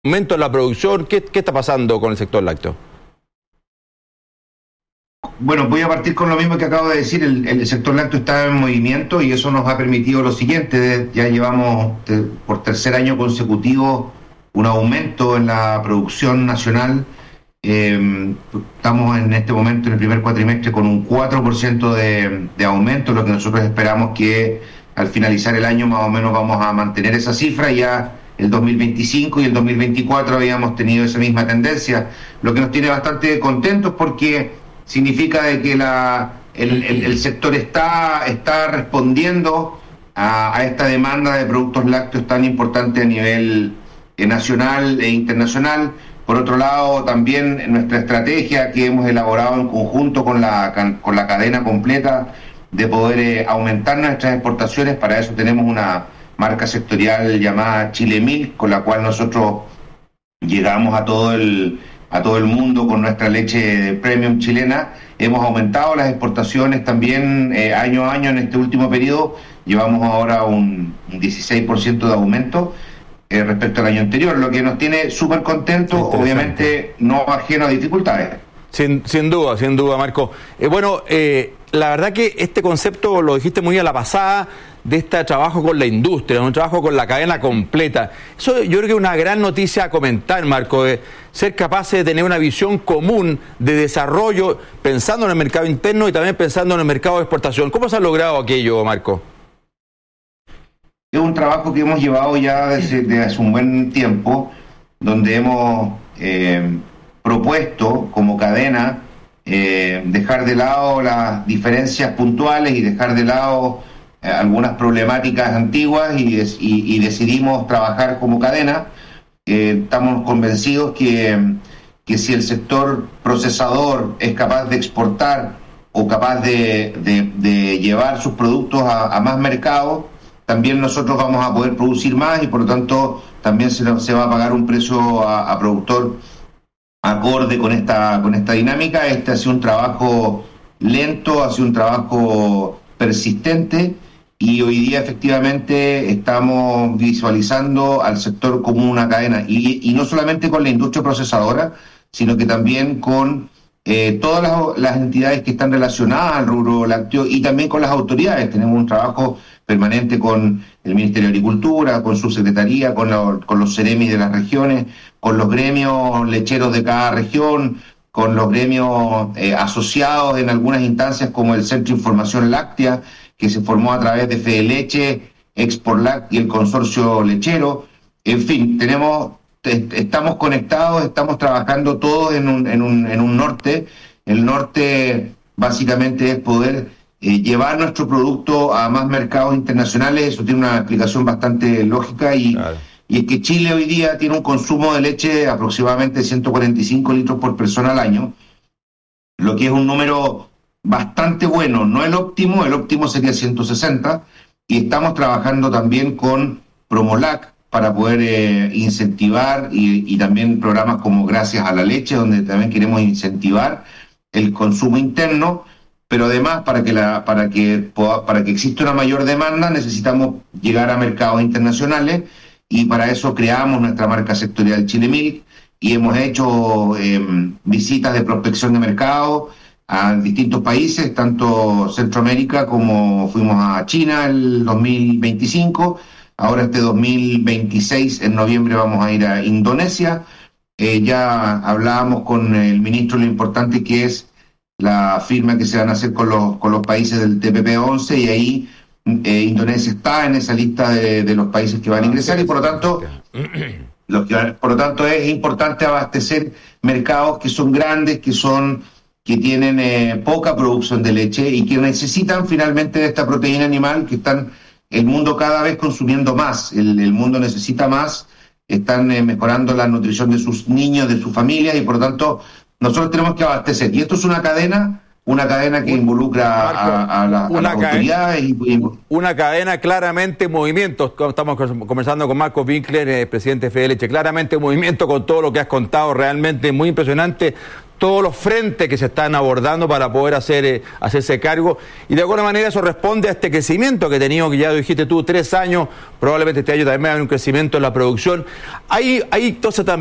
aumento en la producción. ¿Qué está pasando con el sector lácteo? Bueno, voy a partir con lo mismo que acabo de decir. El sector lácteo está en movimiento y eso nos ha permitido lo siguiente. Ya llevamos por tercer año consecutivo un aumento en la producción nacional. Estamos en este momento en el primer cuatrimestre con un 4% de aumento, lo que nosotros esperamos que al finalizar el año más o menos vamos a mantener esa cifra. Ya el 2025 y el 2024 habíamos tenido esa misma tendencia, lo que nos tiene bastante contentos porque significa de que el sector está respondiendo a esta demanda de productos lácteos tan importante a nivel nacional e internacional. Por otro lado, también en nuestra estrategia que hemos elaborado en conjunto con la cadena completa de poder aumentar nuestras exportaciones. Para eso tenemos una marca sectorial llamada Chile Milk, con la cual nosotros llegamos a todo el mundo con nuestra leche premium chilena. Hemos aumentado las exportaciones también año a año en este último periodo. Llevamos ahora un 16% de aumento respecto al año anterior, lo que nos tiene súper contentos, obviamente no ajeno a dificultades. Sin duda, Marco. La verdad que este concepto lo dijiste muy a la pasada, de este trabajo con la industria, un trabajo con la cadena completa. Eso yo creo que es una gran noticia a comentar, Marco, de ser capaces de tener una visión común de desarrollo, pensando en el mercado interno y también pensando en el mercado de exportación. ¿Cómo se ha logrado aquello, Marco? Es un trabajo que hemos llevado ya desde hace un buen tiempo, donde hemos propuesto como cadena dejar de lado las diferencias puntuales y dejar de lado algunas problemáticas antiguas y decidimos trabajar como cadena. Estamos convencidos que si el sector procesador es capaz de exportar o capaz de llevar sus productos a más mercados, también nosotros vamos a poder producir más y por lo tanto también se va a pagar un precio a productor acorde con esta dinámica. Este ha sido un trabajo lento, ha sido un trabajo persistente y hoy día efectivamente estamos visualizando al sector como una cadena y no solamente con la industria procesadora, sino que también con todas las entidades que están relacionadas al rubro lácteo y también con las autoridades. Tenemos un trabajo permanente con el Ministerio de Agricultura, con su secretaría, con los CEREMI de las regiones, con los gremios lecheros de cada región, con los gremios asociados en algunas instancias como el Centro de Información Láctea, que se formó a través de Fedeleche, Exportlac y el Consorcio Lechero. En fin, estamos conectados, estamos trabajando todos en un norte. El norte básicamente es poder llevar nuestro producto a más mercados internacionales. Eso tiene una explicación bastante lógica y es que Chile hoy día tiene un consumo de leche de aproximadamente 145 litros por persona al año, lo que es un número bastante bueno, no el óptimo sería 160, y estamos trabajando también con Promolac para poder incentivar y también programas como Gracias a la Leche, donde también queremos incentivar el consumo interno. Pero además, para que exista una mayor demanda, necesitamos llegar a mercados internacionales y para eso creamos nuestra marca sectorial Chile Milk y hemos hecho visitas de prospección de mercado a distintos países, tanto Centroamérica como fuimos a China el 2025. Ahora este 2026, en noviembre, vamos a ir a Indonesia. Ya hablábamos con el ministro lo importante que es la firma que se van a hacer con los países del TPP-11 y ahí Indonesia está en esa lista de los países que van a ingresar y por lo tanto es importante abastecer mercados que son grandes, que tienen poca producción de leche y que necesitan finalmente de esta proteína animal que están el mundo cada vez consumiendo más. El mundo necesita más, están mejorando la nutrición de sus niños, de sus familias y por lo tanto nosotros tenemos que abastecer. Y esto es una cadena que involucra a las autoridades. Una cadena claramente en movimiento. Estamos conversando con Marco Winkler, presidente de Fedeleche. Claramente en movimiento con todo lo que has contado, realmente muy impresionante todos los frentes que se están abordando para poder hacerse cargo, y de alguna manera eso responde a este crecimiento que he tenido, que ya dijiste tú, 3 años, probablemente este año también va a haber un crecimiento en la producción. Hay entonces también